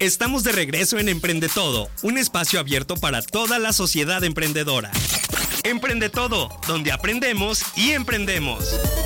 Estamos de regreso en Emprende Todo, un espacio abierto para toda la sociedad emprendedora. Emprende Todo, donde aprendemos y emprendemos.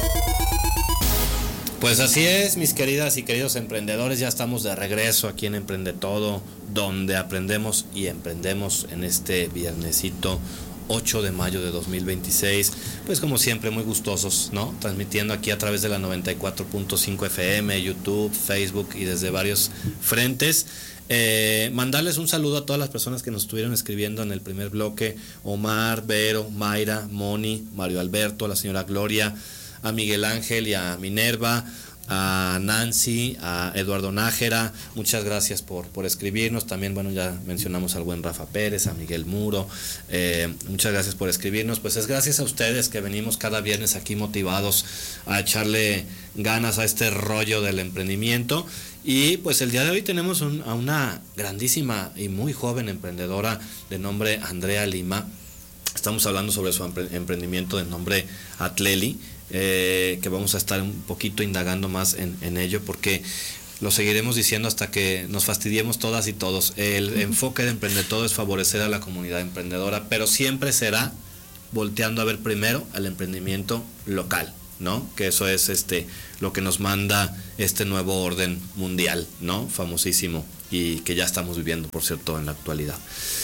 Pues así es, mis queridas y queridos emprendedores, ya estamos de regreso aquí en Emprende Todo, donde aprendemos y emprendemos en este viernesito 8 de mayo de 2026, pues como siempre muy gustosos, ¿no? Transmitiendo aquí a través de la 94.5 FM, YouTube, Facebook y desde varios frentes. Mandarles un saludo a todas las personas que nos estuvieron escribiendo en el primer bloque: Omar, Vero, Mayra, Moni, Mario Alberto, la señora Gloria, a Miguel Ángel y a Minerva, a Nancy, a Eduardo Nájera, muchas gracias por escribirnos. También, bueno, ya mencionamos al buen Rafa Pérez, a Miguel Muro, muchas gracias por escribirnos. Pues es gracias a ustedes que venimos cada viernes aquí motivados a echarle ganas a este rollo del emprendimiento. Y pues el día de hoy tenemos a una grandísima y muy joven emprendedora de nombre Andrea Lima. Estamos hablando sobre su emprendimiento de nombre Atleli, que vamos a estar un poquito indagando más en ello, porque lo seguiremos diciendo hasta que nos fastidiemos todas y todos. El enfoque de Emprende Todo es favorecer a la comunidad emprendedora, pero siempre será volteando a ver primero al emprendimiento local, ¿no? Que eso es lo que nos manda este nuevo orden mundial, ¿no? Famosísimo, y que ya estamos viviendo, por cierto, en la actualidad.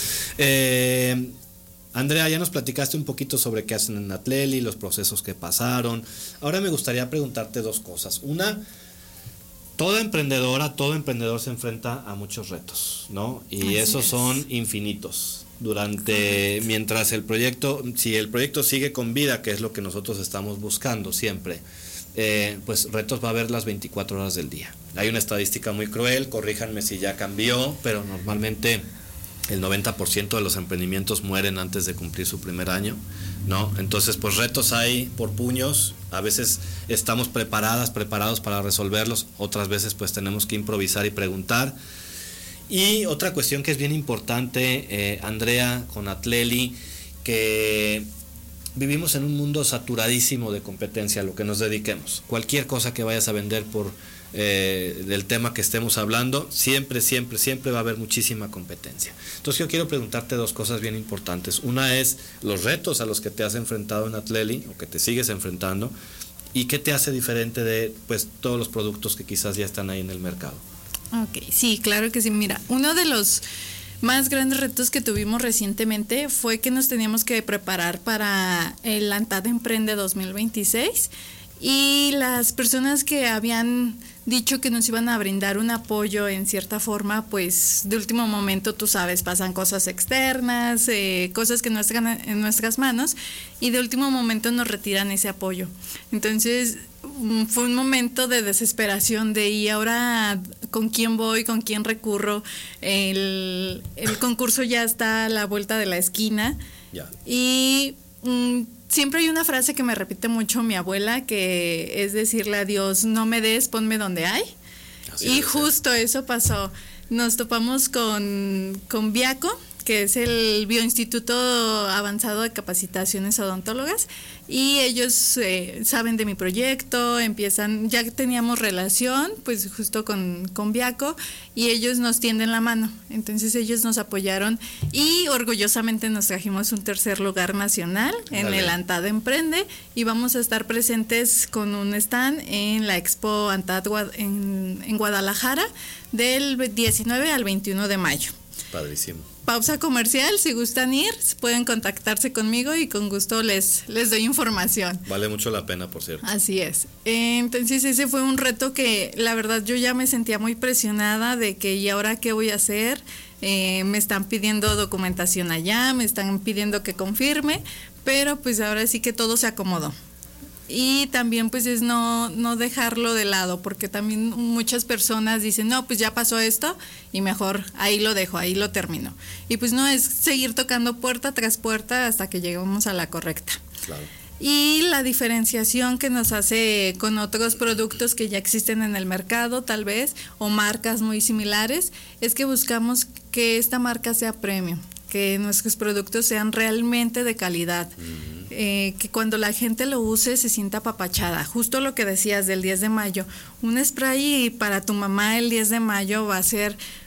Andrea, ya nos platicaste un poquito sobre qué hacen en Atleli, los procesos que pasaron. Ahora me gustaría preguntarte dos cosas. Una, toda emprendedora, todo emprendedor se enfrenta a muchos retos, ¿no? Y así esos son infinitos. Mientras el proyecto, si el proyecto sigue con vida, que es lo que nosotros estamos buscando siempre, pues retos va a haber las 24 horas del día. Hay una estadística muy cruel, corríjanme si ya cambió, pero normalmente el 90% de los emprendimientos mueren antes de cumplir su primer año, ¿no? Entonces, pues retos hay por puños. A veces estamos preparados para resolverlos, otras veces pues tenemos que improvisar y preguntar. Y otra cuestión que es bien importante, Andrea, con Atleli, que vivimos en un mundo saturadísimo de competencia, a lo que nos dediquemos. Cualquier cosa que vayas a vender del tema que estemos hablando, siempre va a haber muchísima competencia. Entonces yo quiero preguntarte dos cosas bien importantes. Una es los retos a los que te has enfrentado en Atleli, o que te sigues enfrentando, y qué te hace diferente de pues todos los productos que quizás ya están ahí en el mercado. Ok, sí, claro que sí. Mira, uno de los más grandes retos que tuvimos recientemente fue que nos teníamos que preparar para el ANTAD Emprende 2026, y las personas que habían dicho que nos iban a brindar un apoyo en cierta forma, pues de último momento, tú sabes, pasan cosas externas, cosas que no están en nuestras manos, y de último momento nos retiran ese apoyo. Entonces fue un momento de desesperación ¿y ahora con quién voy, con quién recurro? El concurso ya está a la vuelta de la esquina. Ya. Y siempre hay una frase que me repite mucho mi abuela, que es decirle a Dios: no me des, ponme donde hay. Así y justo eso pasó. Nos topamos con Viaco, que es el Bioinstituto Avanzado de Capacitaciones Odontólogas, y ellos saben de mi proyecto, ya teníamos relación pues justo con Viaco, y ellos nos tienden la mano. Entonces ellos nos apoyaron y orgullosamente nos trajimos un tercer lugar nacional en el ANTAD Emprende, y vamos a estar presentes con un stand en la Expo ANTAD en Guadalajara del 19 al 21 de mayo. Padrísimo. Pausa comercial, si gustan ir, pueden contactarse conmigo y con gusto les doy información. Vale mucho la pena, por cierto. Así es. Entonces ese fue un reto que la verdad yo ya me sentía muy presionada de que ¿y ahora qué voy a hacer? Me están pidiendo documentación allá, me están pidiendo que confirme, pero pues ahora sí que todo se acomodó. Y también pues es no dejarlo de lado, porque también muchas personas dicen, no, pues ya pasó esto y mejor ahí lo dejo, ahí lo termino. Y pues no, es seguir tocando puerta tras puerta hasta que lleguemos a la correcta. Claro. Y la diferenciación que nos hace con otros productos que ya existen en el mercado, tal vez, o marcas muy similares, es que buscamos que esta marca sea premium, que nuestros productos sean realmente de calidad. Que cuando la gente lo use se sienta apapachada. Justo lo que decías del 10 de mayo, un spray para tu mamá el 10 de mayo va a ser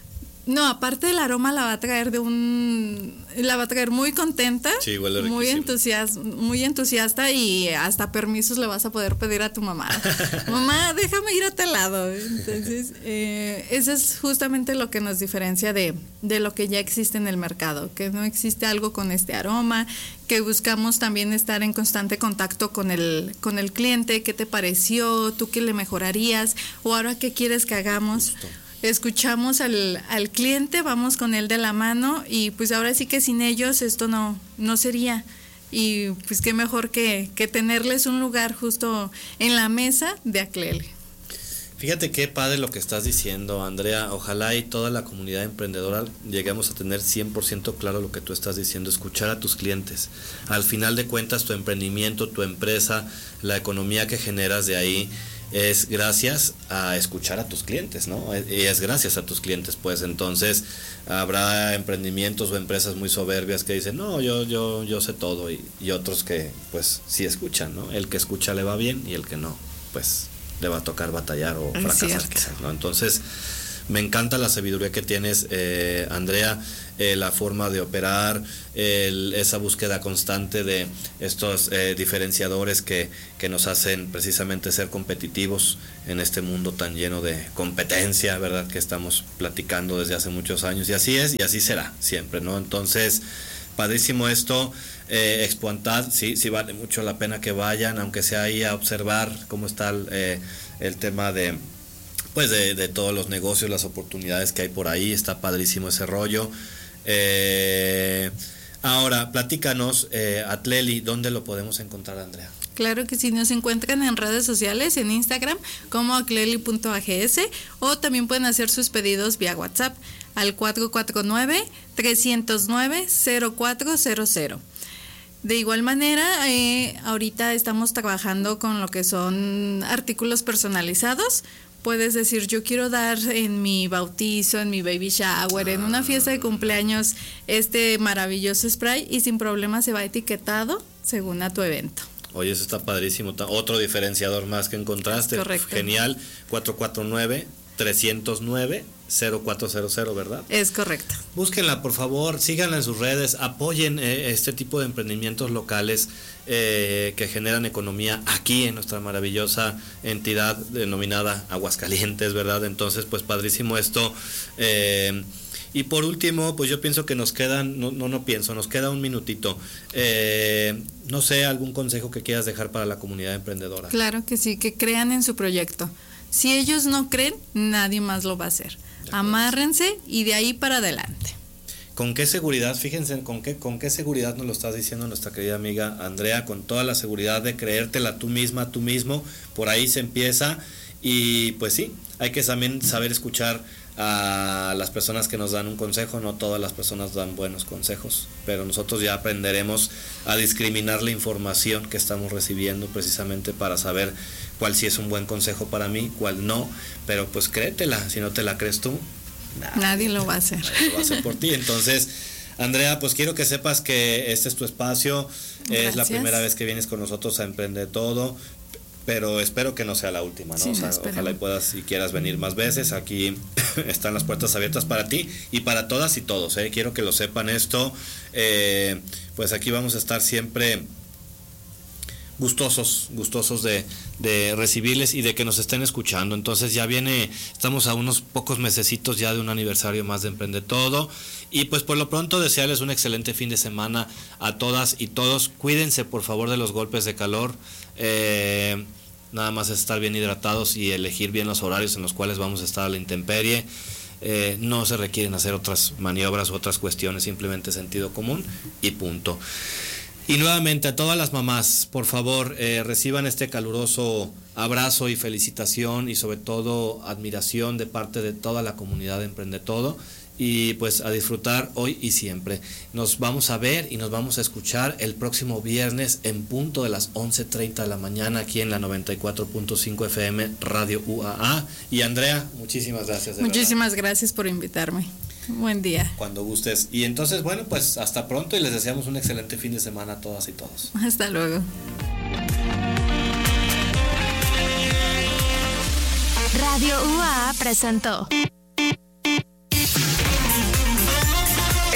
No, aparte el aroma la va a traer muy contenta, sí, huele riquísimo. muy entusiasta y hasta permisos le vas a poder pedir a tu mamá. Mamá, déjame ir a tal lado. Entonces, eso es justamente lo que nos diferencia de lo que ya existe en el mercado, que no existe algo con este aroma, que buscamos también estar en constante contacto con el cliente. ¿Qué te pareció? ¿Tú qué le mejorarías? ¿O ahora qué quieres que hagamos? Justo. Escuchamos al cliente, vamos con él de la mano y pues ahora sí que sin ellos esto no sería. Y pues qué mejor que tenerles un lugar justo en la mesa de Acleli. Fíjate qué padre lo que estás diciendo, Andrea. Ojalá y toda la comunidad emprendedora lleguemos a tener 100% claro lo que tú estás diciendo, escuchar a tus clientes. Al final de cuentas, tu emprendimiento, tu empresa, la economía que generas de ahí es gracias a escuchar a tus clientes, ¿no? Y es gracias a tus clientes, pues. Entonces habrá emprendimientos o empresas muy soberbias que dicen, no, yo sé todo, y otros que pues sí escuchan, ¿no? El que escucha le va bien y el que no, pues le va a tocar batallar o fracasar quizás, ¿no? Entonces me encanta la sabiduría que tienes, Andrea, la forma de operar, esa búsqueda constante de estos diferenciadores que nos hacen precisamente ser competitivos en este mundo tan lleno de competencia, ¿verdad? Que estamos platicando desde hace muchos años, y así es y así será siempre, ¿no? Entonces, padrísimo esto. Expo Antad, sí vale mucho la pena que vayan, aunque sea ahí a observar cómo está el tema de todos los negocios, las oportunidades que hay por ahí. Está padrísimo ese rollo. Ahora, platícanos, Acleli, ¿dónde lo podemos encontrar, Andrea? Claro que sí, nos encuentran en redes sociales, en Instagram como acleli.ags, o también pueden hacer sus pedidos vía WhatsApp al 449-309-0400. De igual manera, ahorita estamos trabajando con lo que son artículos personalizados. Puedes decir, yo quiero dar en mi bautizo, en mi baby shower, en una fiesta de cumpleaños, este maravilloso spray, y sin problema se va etiquetado según a tu evento. Oye, eso está padrísimo. Otro diferenciador más que encontraste. Correcto. Genial. 449-309-0400, ¿verdad? Es correcto. Búsquenla, por favor, síganla en sus redes, apoyen este tipo de emprendimientos locales que generan economía aquí en nuestra maravillosa entidad denominada Aguascalientes, ¿verdad? Entonces, pues padrísimo esto. Y por último, pues yo pienso que nos quedan, nos queda un minutito. No sé, algún consejo que quieras dejar para la comunidad emprendedora. Claro que sí, que crean en su proyecto. Si ellos no creen, nadie más lo va a hacer. Amárrense y de ahí para adelante. ¿Con qué seguridad? Fíjense con qué seguridad nos lo estás diciendo nuestra querida amiga Andrea, con toda la seguridad de creértela tú misma, tú mismo. Por ahí se empieza. Y pues sí, hay que también saber escuchar a las personas que nos dan un consejo. No todas las personas dan buenos consejos, pero nosotros ya aprenderemos a discriminar la información que estamos recibiendo, precisamente para saber cuál sí es un buen consejo para mí, cuál no. Pero pues créetela, si no te la crees tú, nadie lo va a hacer. Nadie lo va a hacer por ti. Entonces, Andrea, pues quiero que sepas que este es tu espacio. Gracias. Es la primera vez que vienes con nosotros a Emprende Todo, pero espero que no sea la última, ¿no? Sí, ojalá y puedas y quieras venir más veces. Aquí están las puertas abiertas para ti y para todas y todos, ¿eh? Quiero que lo sepan esto. Pues aquí vamos a estar siempre gustosos de recibirles y de que nos estén escuchando. Entonces ya estamos a unos pocos mesecitos ya de un aniversario más de Emprende Todo, y pues por lo pronto desearles un excelente fin de semana a todas y todos. Cuídense por favor de los golpes de calor. Nada más es estar bien hidratados y elegir bien los horarios en los cuales vamos a estar a la intemperie. No se requieren hacer otras maniobras u otras cuestiones, simplemente sentido común y punto. Y nuevamente a todas las mamás, por favor, reciban este caluroso abrazo y felicitación y sobre todo admiración de parte de toda la comunidad de Emprende Todo, y pues a disfrutar hoy y siempre. Nos vamos a ver y nos vamos a escuchar el próximo viernes en punto de las 11:30 de la mañana aquí en la 94.5 FM Radio UAA. Y Andrea, muchísimas gracias. Muchísimas gracias por invitarme. Buen día. Cuando gustes. Y entonces, bueno, pues hasta pronto y les deseamos un excelente fin de semana a todas y todos. Hasta luego. Radio UAA presentó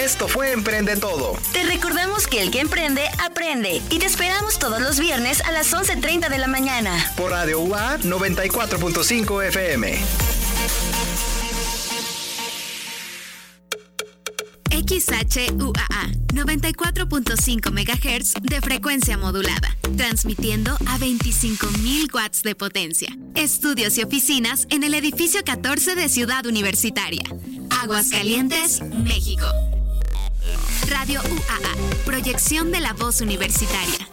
Esto fue Emprende Todo. Te recordamos que el que emprende, aprende. Y te esperamos todos los viernes a las 11:30 de la mañana. Por Radio UA 94.5 FM. XHUAA 94.5 MHz de frecuencia modulada, transmitiendo a 25,000 watts de potencia. Estudios y oficinas en el edificio 14 de Ciudad Universitaria, Aguascalientes, México. Radio UAA, proyección de la voz universitaria.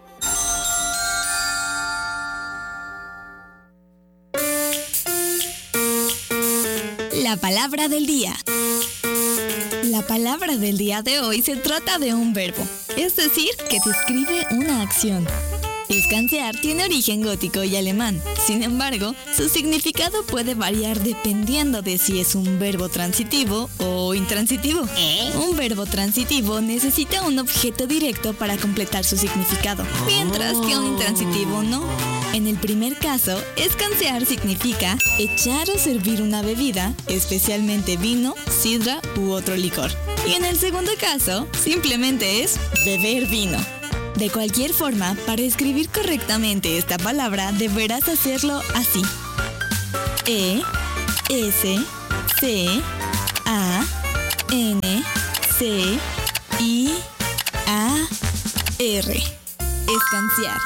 La palabra del día. La palabra del día de hoy se trata de un verbo, es decir, que describe una acción. Escanciar tiene origen gótico y alemán. Sin embargo, su significado puede variar dependiendo de si es un verbo transitivo o intransitivo. Un verbo transitivo necesita un objeto directo para completar su significado, mientras que un intransitivo no. En el primer caso, escanciar significa echar o servir una bebida, especialmente vino, sidra u otro licor. Y en el segundo caso, simplemente es beber vino. De cualquier forma, para escribir correctamente esta palabra, deberás hacerlo así. E, S, C, A, N, C, I, A, R. Escanciar.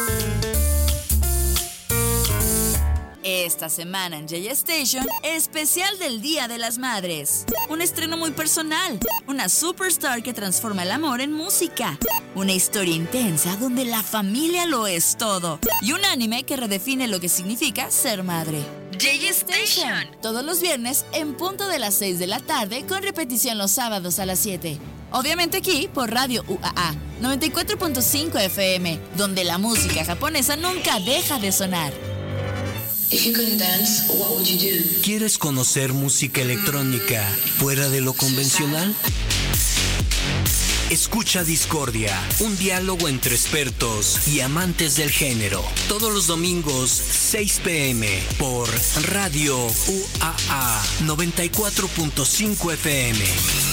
Esta semana en Jay Station, especial del Día de las Madres. Un estreno muy personal, una superstar que transforma el amor en música. Una historia intensa donde la familia lo es todo. Y un anime que redefine lo que significa ser madre. Jay Station. Todos los viernes en punto de las 6 de la tarde, con repetición los sábados a las 7. Obviamente aquí por Radio UAA 94.5 FM, donde la música japonesa nunca deja de sonar. ¿Quieres conocer música electrónica fuera de lo convencional? Escucha Discordia, un diálogo entre expertos y amantes del género. Todos los domingos, 6 p.m. por Radio UAA 94.5 FM.